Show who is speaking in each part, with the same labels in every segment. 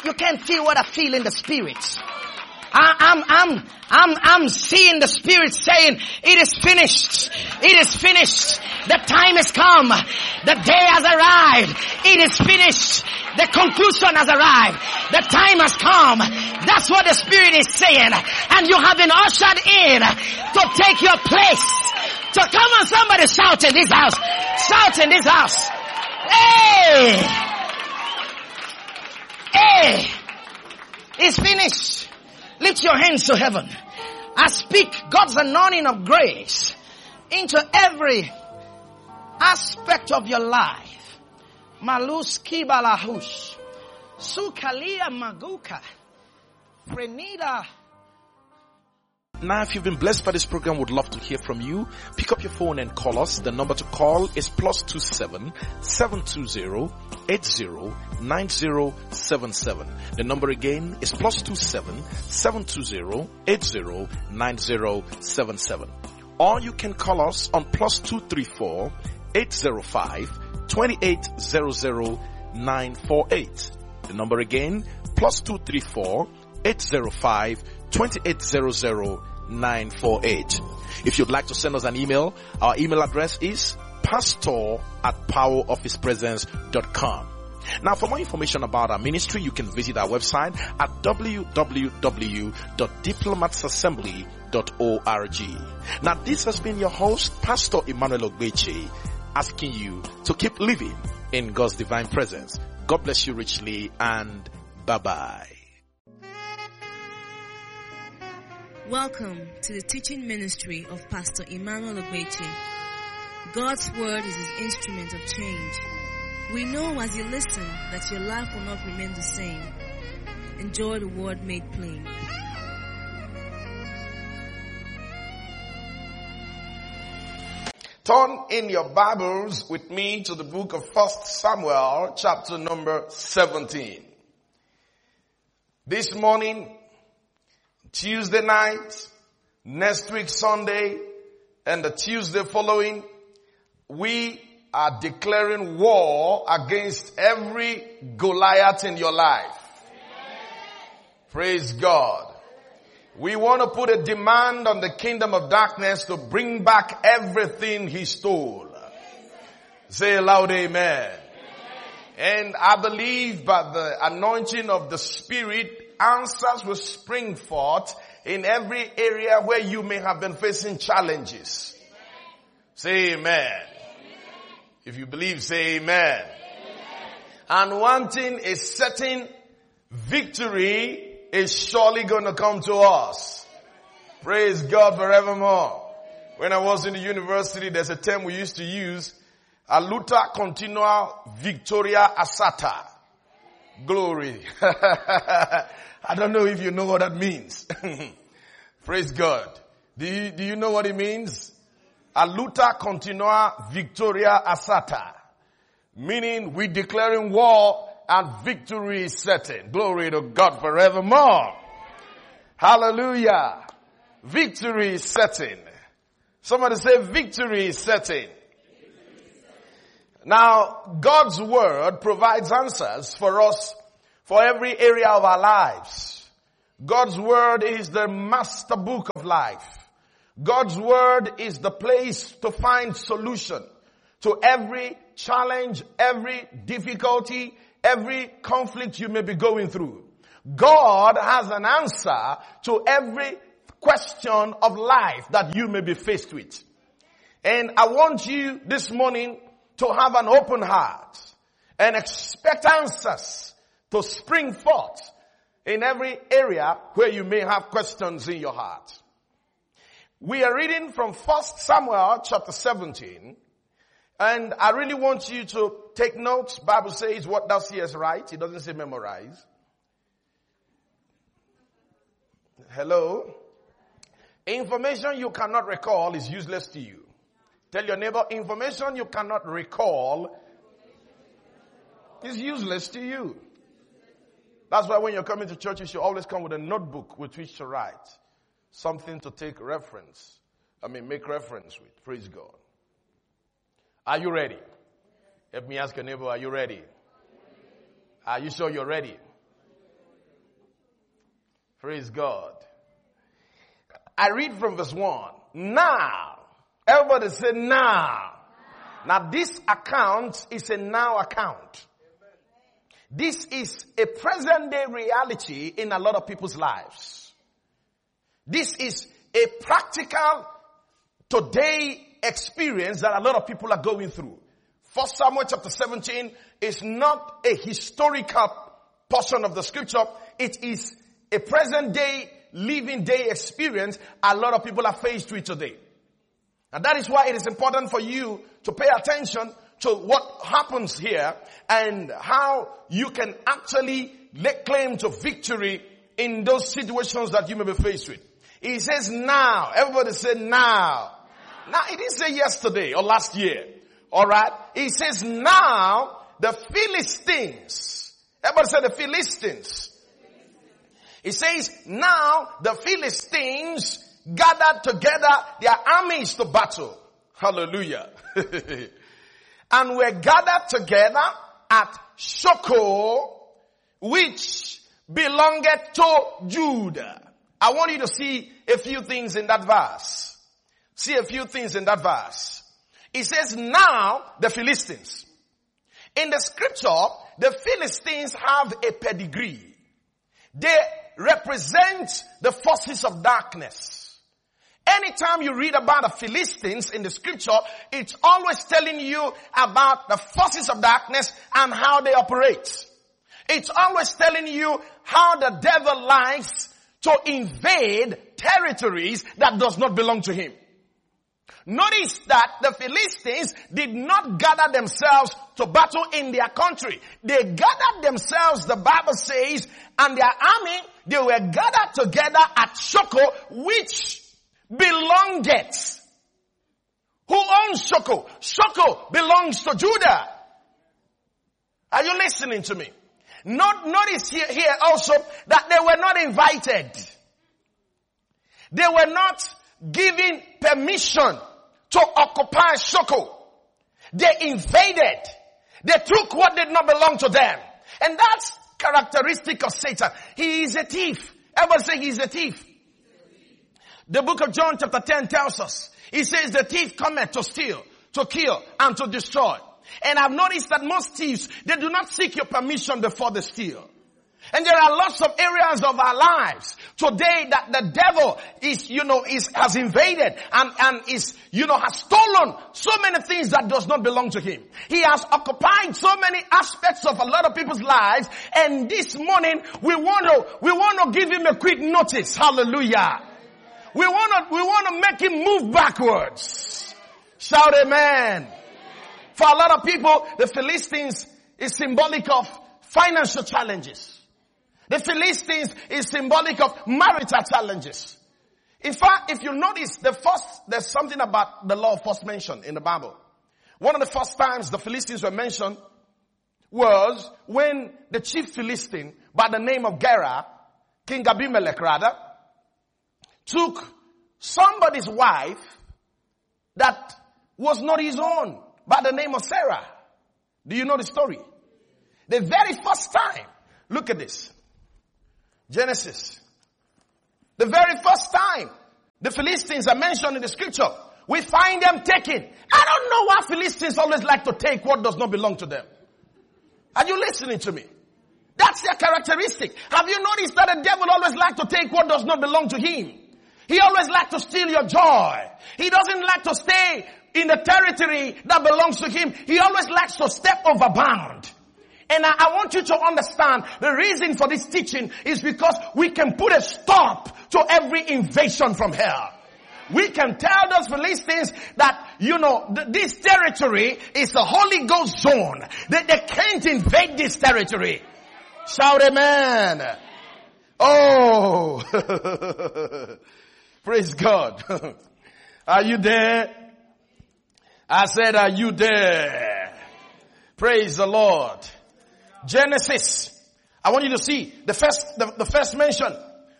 Speaker 1: You can't feel what I feel in the spirit. I'm seeing the Spirit saying, it is finished. It is finished. The time has come. The day has arrived. It is finished. The conclusion has arrived. The time has come. That's what the Spirit is saying. And you have been ushered in to take your place. So come on, somebody shout in this house. Shout in this house. Hey! Hey! It's finished. Lift your hands to heaven. I speak God's anointing of grace into every aspect of your life. Malus kibalahush. Sukalia maguka. Frenida.
Speaker 2: Now, if you've been blessed by this program, would love to hear from you. Pick up your phone and call us. The number to call is +27 720 809077. The number again is +27 720 809077. Or you can call us on +234 805 2800948. The number again +234 805 2800948. If you'd like to send us an email, our email address is pastor@powerofhispresence.com. Now, for more information about our ministry, you can visit our website at www.diplomatsassembly.org. Now, this has been your host, Pastor Emmanuel Ogbeche, asking you to keep living in God's divine presence. God bless you richly, and bye-bye.
Speaker 3: Welcome to the teaching ministry of Pastor Emmanuel Ogbeche. God's word is his instrument of change. We know as you listen that your life will not remain the same. Enjoy the word made plain.
Speaker 4: Turn in your Bibles with me to the book of 1 Samuel, chapter number 17. This morning, Tuesday night, next week Sunday, and the Tuesday following, we are declaring war against every Goliath in your life. Praise God. We want to put a demand on the kingdom of darkness to bring back everything he stole. Say aloud, amen. And I believe by the anointing of the Spirit, answers will spring forth in every area where you may have been facing challenges. Say amen. If you believe, say amen. And one thing is certain, victory is surely going to come to us. Praise God forevermore. When I was in the university, there's a term we used to use, Aluta Continua Victoria Asata. Glory. I don't know if you know what that means. Praise God. Do you know what it means? Aluta Continua Victoria Asata. Meaning we declaring war and victory is certain. Glory to God forevermore. Hallelujah. Victory is certain. Somebody say victory is certain. Now, God's word provides answers for us for every area of our lives. God's word is the master book of life. God's word is the place to find solution to every challenge, every difficulty, every conflict you may be going through. God has an answer to every question of life that you may be faced with. And I want you this morning to have an open heart and expect answers to spring forth in every area where you may have questions in your heart. We are reading from 1 Samuel chapter 17. And I really want you to take notes. Bible says what thou seest write. It doesn't say memorize. Hello? Information you cannot recall is useless to you. Tell your neighbor, information you cannot recall is useless to you. That's why when you're coming to church, you should always come with a notebook with which to write. Something to make reference with. Praise God. Are you ready? Let me ask your neighbor, are you ready? Are you sure you're ready? Praise God. I read from verse 1. Now. Everybody say now. Now this account is a now account. This is a present day reality in a lot of people's lives. This is a practical today experience that a lot of people are going through. 1 Samuel chapter 17 is not a historical portion of the scripture. It is a present day, living day experience a lot of people are faced with today. And that is why it is important for you to pay attention to what happens here and how you can actually lay claim to victory in those situations that you may be faced with. He says now. Everybody say now. Now, he didn't say yesterday or last year. Alright? He says now the Philistines. Everybody say the Philistines. He says now the Philistines gathered together their armies to battle. Hallelujah. And were gathered together at Shoko, which belonged to Judah. I want you to see a few things in that verse. See a few things in that verse. It says now the Philistines. In the scripture, the Philistines have a pedigree. They represent the forces of darkness. Anytime you read about the Philistines in the scripture, it's always telling you about the forces of darkness and how they operate. It's always telling you how the devil likes to invade territories that does not belong to him. Notice that the Philistines did not gather themselves to battle in their country. They gathered themselves, the Bible says, and their army, they were gathered together at Shoko, which belonged. Who owns Shoko? Shoko belongs to Judah. Are you listening to me? Notice here also that they were not invited. They were not given permission to occupy Shoko. They invaded. They took what did not belong to them. And that's characteristic of Satan. He is a thief. Everybody say he's a thief. The book of John chapter 10 tells us, he says the thief cometh to steal, to kill, and to destroy. And I've noticed that most thieves, they do not seek your permission before they steal. And there are lots of areas of our lives today that the devil has invaded and has stolen so many things that does not belong to him. He has occupied so many aspects of a lot of people's lives. And this morning we want to give him a quick notice. Hallelujah. We want to make him move backwards. Shout amen. For a lot of people, the Philistines is symbolic of financial challenges. The Philistines is symbolic of marital challenges. In fact, if you notice, there's something about the law first mentioned in the Bible. One of the first times the Philistines were mentioned was when the chief Philistine by the name of Gera, King Abimelech rather, took somebody's wife that was not his own by the name of Sarah. Do you know the story? The very first time, look at this. Genesis. The very first time the Philistines are mentioned in the scripture, we find them taking. I don't know why Philistines always like to take what does not belong to them. Are you listening to me? That's their characteristic. Have you noticed that the devil always likes to take what does not belong to him? He always likes to steal your joy. He doesn't like to stay in the territory that belongs to him. He always likes to step over bound. And I want you to understand the reason for this teaching is because we can put a stop to every invasion from hell. We can tell those Philistines that, this territory is a Holy Ghost zone. They can't invade this territory. Shout amen. Oh, praise God. Are you there? I said, are you there? Praise the Lord. Genesis. I want you to see the first mention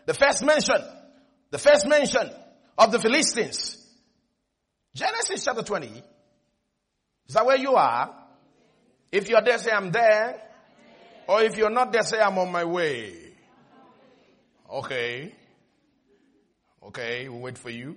Speaker 4: of the Philistines. Genesis chapter 20. Is that where you are? If you're there, say I'm there. Or if you're not there, say I'm on my way. Okay. Okay, we'll wait for you.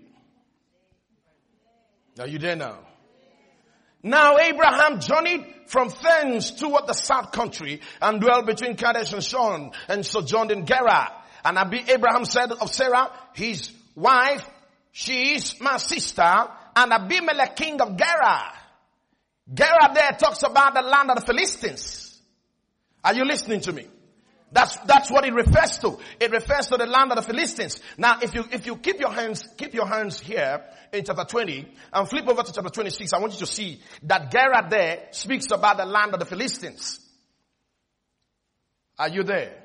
Speaker 4: Are you there now? Now Abraham journeyed from thence toward the south country and dwelt between Kadesh and Shon and sojourned in Gerar. And Abraham said of Sarah, his wife, she is my sister, and Abimelech king of Gerar. Gerar there talks about the land of the Philistines. Are you listening to me? That's what it refers to. It refers to the land of the Philistines. Now, if you keep your hands here in chapter 20 and flip over to chapter 26, I want you to see that Gerar there speaks about the land of the Philistines. Are you there?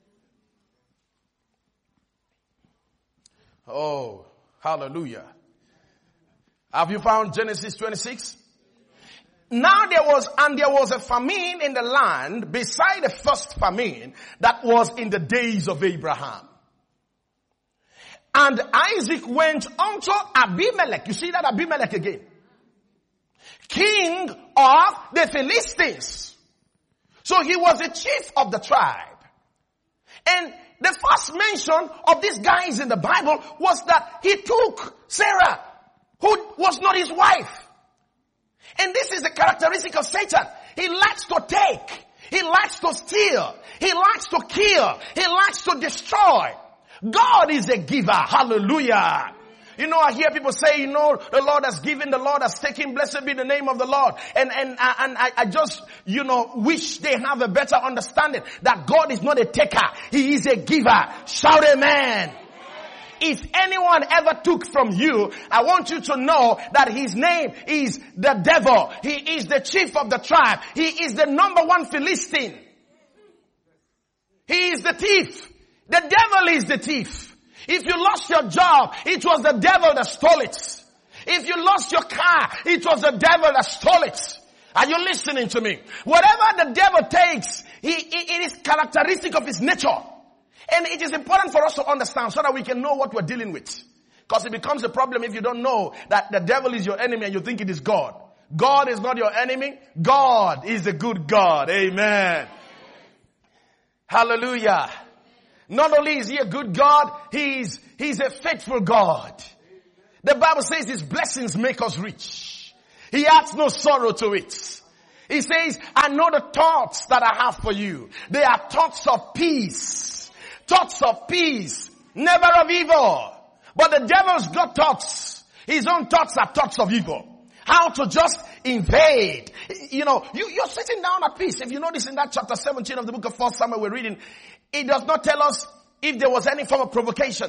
Speaker 4: Oh, hallelujah. Have you found Genesis 26? Now there was a famine in the land beside the first famine that was in the days of Abraham. And Isaac went unto Abimelech. You see that Abimelech again? King of the Philistines. So he was the chief of the tribe. And the first mention of these guys in the Bible was that he took Sarah, who was not his wife. And this is the characteristic of Satan. He likes to take. He likes to steal. He likes to kill. He likes to destroy. God is a giver. Hallelujah. You know, I hear people say, you know, the Lord has given, the Lord has taken, blessed be the name of the Lord. And I just, you know, wish they have a better understanding that God is not a taker. He is a giver. Shout amen. If anyone ever took from you, I want you to know that his name is the devil. He is the chief of the tribe. He is the number one Philistine. He is the thief. The devil is the thief. If you lost your job, it was the devil that stole it. If you lost your car, it was the devil that stole it. Are you listening to me? Whatever the devil takes, it is characteristic of his nature. And it is important for us to understand so that we can know what we're dealing with. Because it becomes a problem if you don't know that the devil is your enemy and you think it is God. God is not your enemy. God is a good God. Amen. Hallelujah. Not only is he a good God, he's a faithful God. The Bible says his blessings make us rich. He adds no sorrow to it. He says, I know the thoughts that I have for you. They are thoughts of peace. Thoughts of peace, never of evil. But the devil's got thoughts. His own thoughts are thoughts of evil. How to just invade. You know, you're sitting down at peace. If you notice in that chapter 17 of the book of 1 Samuel we're reading, it does not tell us if there was any form of provocation.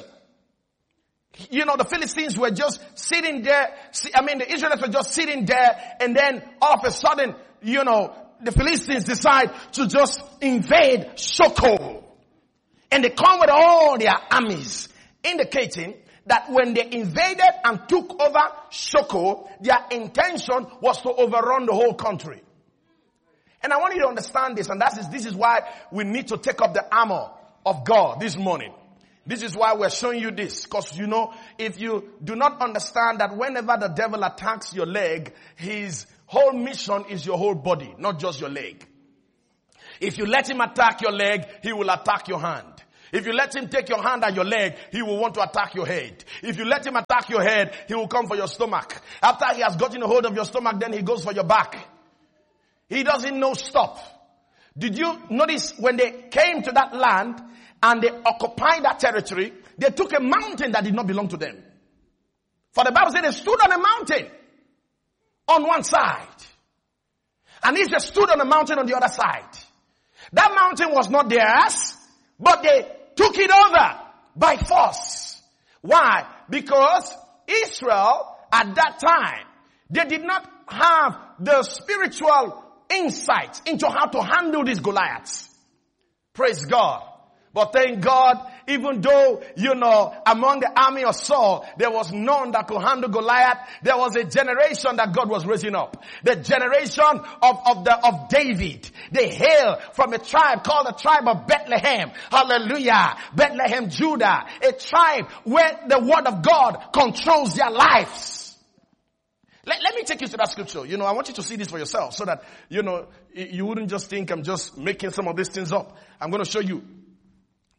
Speaker 4: You know, the Philistines were just sitting there. The Israelites were just sitting there, and then all of a sudden, you know, the Philistines decide to just invade Shoko. And they come with all their armies, indicating that when they invaded and took over Shoko, their intention was to overrun the whole country. And I want you to understand this, and this is why we need to take up the armor of God this morning. This is why we're showing you this. Because, you know, if you do not understand that whenever the devil attacks your leg, his whole mission is your whole body, not just your leg. If you let him attack your leg, he will attack your hand. If you let him take your hand and your leg, he will want to attack your head. If you let him attack your head, he will come for your stomach. After he has gotten a hold of your stomach, then he goes for your back. He doesn't know stop. Did you notice when they came to that land and they occupied that territory, they took a mountain that did not belong to them. For the Bible said they stood on a mountain on one side. And Israel stood on a mountain on the other side. That mountain was not theirs, but they took it over by force. Why? Because Israel at that time, they did not have the spiritual insight into how to handle these Goliaths. Praise God. But thank God, even though, you know, among the army of Saul, there was none that could handle Goliath, there was a generation that God was raising up. The generation of David. They hail from a tribe called the tribe of Bethlehem. Hallelujah. Bethlehem, Judah. A tribe where the word of God controls their lives. Let me take you to that scripture. You know, I want you to see this for yourself so that, you know, you wouldn't just think I'm just making some of these things up. I'm going to show you.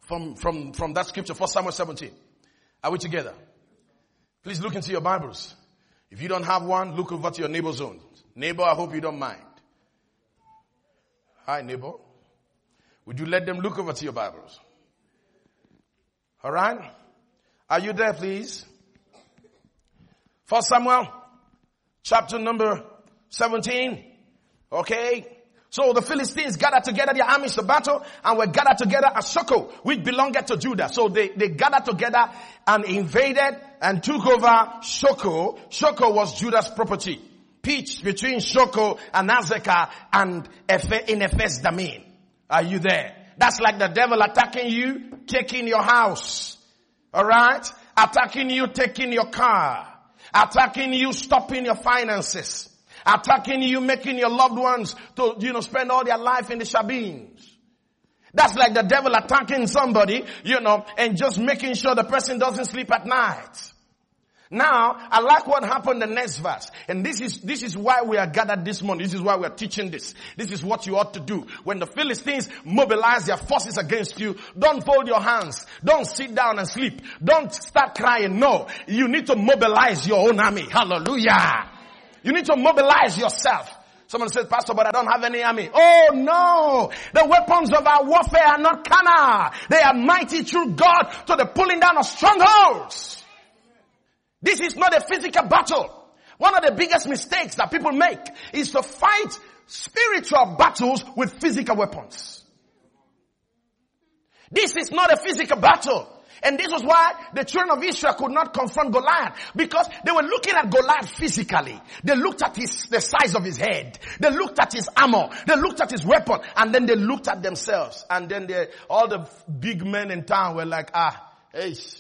Speaker 4: from that scripture, 1 Samuel 17. Are we together? Please look into your Bibles. If you don't have one, look over to your neighbor's own. Neighbor, I hope you don't mind. Hi, neighbor. Would you let them look over to your Bibles? All right? Are you there, please? 1 Samuel, chapter number 17. Okay? So the Philistines gathered together their armies to battle and were gathered together at Shochoh, which belonged to Judah. So they gathered together and invaded and took over Shochoh. Shochoh was Judah's property. Pitched between Shochoh and Azekah and in Ephes Dammim. Are you there? That's like the devil attacking you, taking your house. Alright? Attacking you, taking your car. Attacking you, stopping your finances. Attacking you, making your loved ones to, spend all their life in the shabeens. That's like the devil attacking somebody, and just making sure the person doesn't sleep at night. Now, I like what happened in the next verse. And this is why we are gathered this morning. This is why we are teaching this. This is what you ought to do. When the Philistines mobilize their forces against you, don't fold your hands. Don't sit down and sleep. Don't start crying. No. You need to mobilize your own army. Hallelujah. You need to mobilize yourself. Someone says, Pastor, but I don't have any army. Oh no! The weapons of our warfare are not carnal. They are mighty through God to the pulling down of strongholds. This is not a physical battle. One of the biggest mistakes that people make is to fight spiritual battles with physical weapons. This is not a physical battle. And this was why the children of Israel could not confront Goliath, because they were looking at Goliath physically. They looked at the size of his head. They looked at his armor. They looked at his weapon. And then they looked at themselves. And then all the big men in town were like, eish.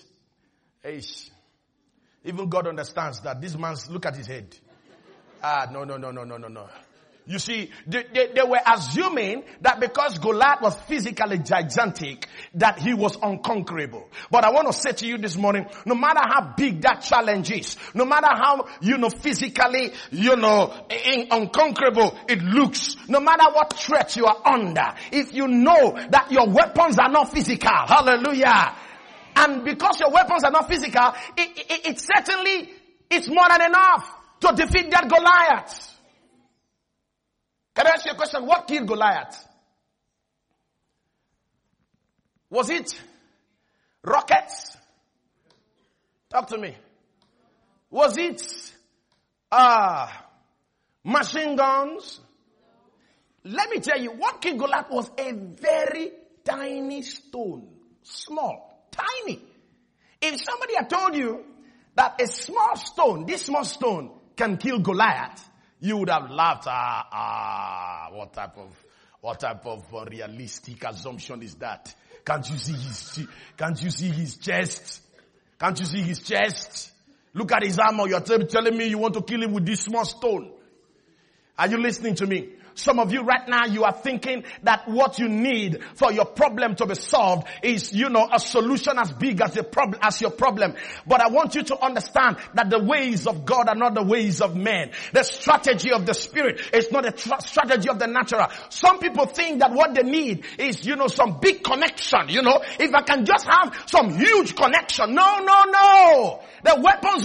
Speaker 4: Even God understands that this man's, look at his head. No. You see, they were assuming that because Goliath was physically gigantic, that he was unconquerable. But I want to say to you this morning, no matter how big that challenge is, no matter how, physically, unconquerable it looks, no matter what threat you are under, if you know that your weapons are not physical, hallelujah. And because your weapons are not physical, it certainly, it's more than enough to defeat that Goliath. Can I ask you a question? What killed Goliath? Was it rockets? Talk to me. Was it machine guns? Let me tell you, what killed Goliath was a very tiny stone. Small, tiny. If somebody had told you that a small stone, this small stone can kill Goliath, you would have laughed. What type of realistic assumption is that? Can't you see his chest? Can't you see his chest? Look at his armor. You're telling me you want to kill him with this small stone. Are you listening to me? Some of you right now, you are thinking that what you need for your problem to be solved is, a solution as big as your problem. But I want you to understand that the ways of God are not the ways of men. The strategy of the Spirit is not a strategy of the natural. Some people think that what they need is, some big connection, if I can just have some huge connection. No. The weapons